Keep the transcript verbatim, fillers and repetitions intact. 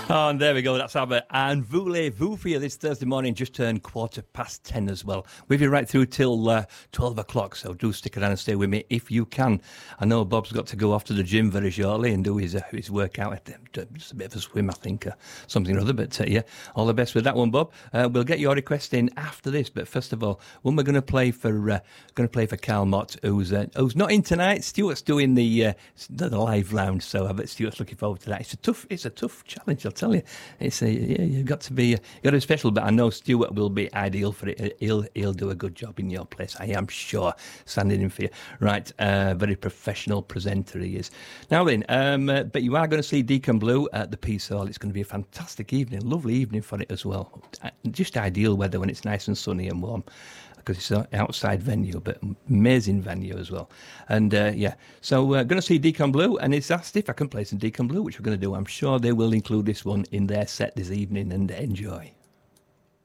Oh, and there we go. That's Abbott and Voulez-Vous for you this Thursday morning. Just turned quarter past ten as well. We'll be right through till uh, twelve o'clock, so do stick around and stay with me if you can. I know Bob's got to go off to the gym very shortly and do his uh, his workout. Just a bit of a swim, I think, uh, something or other. But uh, yeah, all the best with that one, Bob. Uh, we'll get your request in after this. But first of all, one we're going to play for uh, going to play for Carl Mott, who's uh, who's not in tonight. Stuart's doing the uh, the live round, so I bet Stuart's looking forward to that. It's a tough, it's a tough challenge, I'll tell you. It's a, yeah, you've got to be, you've got to be special, but I know Stuart will be ideal for it. He'll he'll do a good job in your place, I am sure. Standing in for you. Right, uh, very professional presenter he is. Now then, um, uh, but you are going to see Deacon Blue at the Peace Hall. It's going to be a fantastic evening, lovely evening for it as well. Just ideal weather when it's nice and sunny and warm, because it's an outside venue, but amazing venue as well. And uh, yeah, so we're uh, going to see Deacon Blue, and it's asked if I can play some Deacon Blue, which we're going to do. I'm sure they will include this one in their set this evening, and enjoy.